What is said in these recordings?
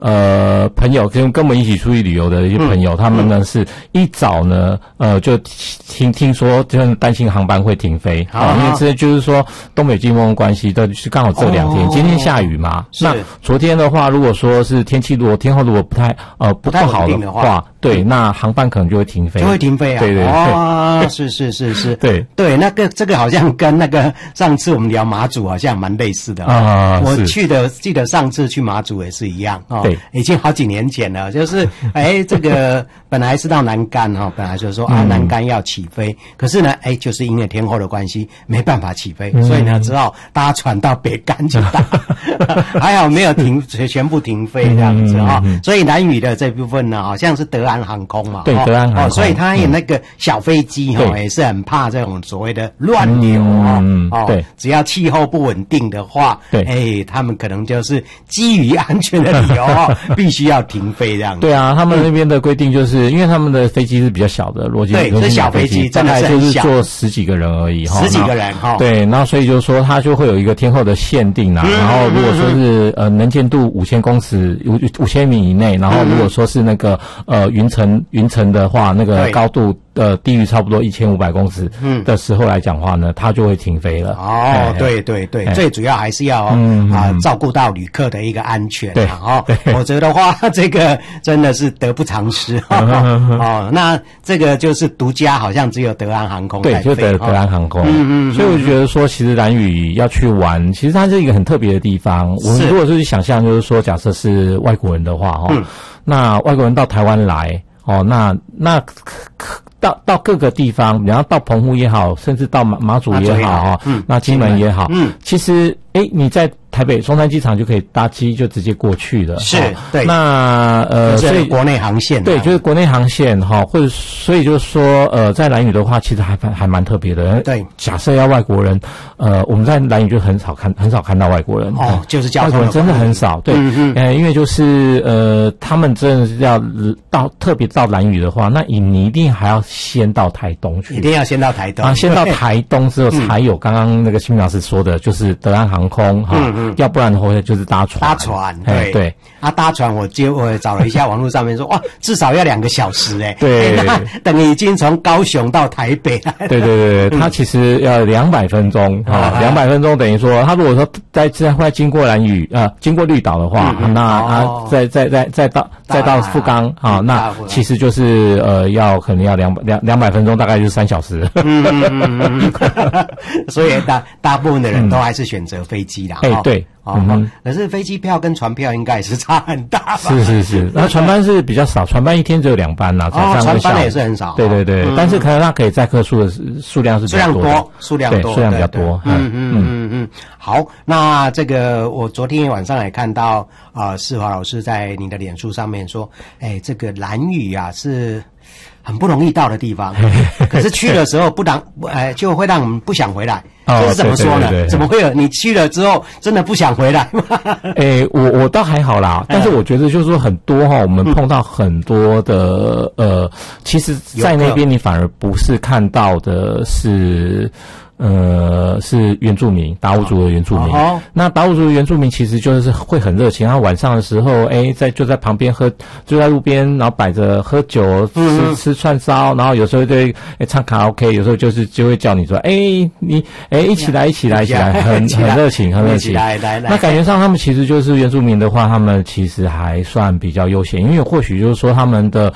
朋友跟我们一起出去旅游的一些朋友，他们呢是一早呢就听说就是担心航班会停飞啊，因为这就是说东北季风关系，就是刚好这2天，今天下雨嘛，那昨天的话，如果说是天候如果不太不好的话，对，那航班可能就会停飞， 就会停飞啊， 对对对，是，对对，这个好像跟那个上次我们聊马祖好像蛮类似的啊，我记得上次去马祖也是一样啊，对，已经好几年前了，就是这个本来是到南竿哈，本来就是说南竿要起飞，可是呢就是因为天候的关系没办法起飞，所以呢只好搭船到北竿去搭，还好没有全部停飞这样子哈，所以南屿的这部分呢好像是德安航空嘛， 对，德安航空， 所以它有那个小飞机也是很怕这种所谓的乱流对，只要气候不稳定的话，对，他们可能就是基于安全的理由必须要停飞这样子。 对啊，他们那边的规定就是因为他们的飞机是比较小的， 对，是小飞机， 大概就是坐10几个人而已 10几个人对，那所以就是说它就会有一个天候的限定啦，然后如果说是能见度5000公尺5000米以内，然后如果说是那个云层的话，那个高度低于差不多1500公尺的时候来讲话呢，它就会停飞了。 对，最主要还是要照顾到旅客的一个安全否则的话这个真的是得不偿失那这个就是独家，好像只有德安航空对，就德安航空。所以我觉得说，其实兰屿要去玩，其实它是一个很特别的地方。我们如果是去想象，就是说，假设是外国人的话那外国人到台湾来那到各个地方，然后到澎湖也好，甚至到马祖也好那金门也好，其实你在台北松山机场就可以搭机就直接过去了， 是，对。 那所以国内航线， 对，就是国内航线或者所以就是说在兰屿的话，其实还蛮特别的。对，假设要外国人，我们在兰屿就很少看到外国人就是交通外国人真的很少，对，因为就是他们真的是要特别到兰屿的话，那你一定还要先到台东去， 一定要先到台东先到台东之后才有刚刚那个新老师说的，就是德安航空要不然的话就是搭船，对搭船我找了一下网络上面说哇，至少要2个小时对， 那等于已经从高雄到台北了。 对，它其实要200分钟200分钟等于说，他如果说再经过兰屿经过绿岛的话，那再到富冈那其实就是可能要200分钟，大概就是3小时。 所以大部分的人都还是选择飞机啦。 对。 可是飞机票跟船票应该也是差很大吧？ 是，那船班是比较少，船班一天只有2班啦，早上船班也是很少。 对，但是可能它可以载客数的数量是比较多的， 数量多， 数量比较多。 好，那这个我昨天晚上也看到世华老师在你的脸书上面说，这个兰屿是很不容易到的地方，可是去的时候就会让我们不想回来。这是怎么说呢？对，怎么会有你去了之后真的不想回来吗？ 我倒还好啦，但是我觉得就是说很多我们碰到很多的其实在那边你反而不是看到的是原住民，达悟族的原住民。那达悟族的原住民其实就是会很热情，然后晚上的时候，就在旁边就在路边，然后摆着喝酒，吃串烧，然后有时候对唱卡拉 OK， 有时候就会叫你说，你一起来，很热情，很热情。那感觉上他们其实就是原住民的话，他们其实还算比较悠闲，因为或许就是说他们的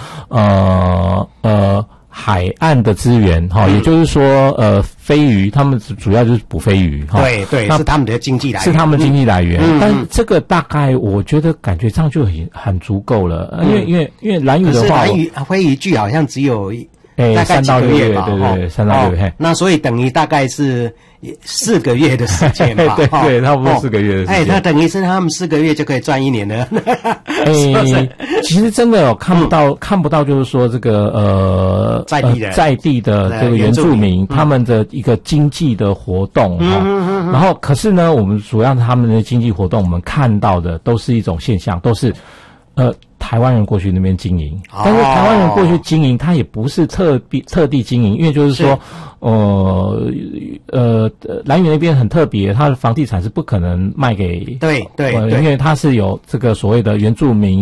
海岸的资源也就是说飞鱼他们主要就是捕飞鱼对，是他们的经济来源， 是他们经济来源。但这个大概我觉得感觉上就很足够了，因为兰屿的话， 飞鱼季好像只有大概3到6月吧，对，3到6月。 那所以等于大概是4个月的时间吧， 对，差不多4个月的时间。 那等于是他们4个月就可以赚1年了。 其实真的看不到，就是说这个在地的这个原住民他们的一个经济的活动然后可是呢，我们主要他们的经济活动，我们看到的都是一种现象，都是台湾人过去那边经营，但是台湾人过去经营，他也不是特地经营，因为就是说，兰屿那边很特别，它的房地产是不可能卖给对， 因为它是有这个所谓的原住民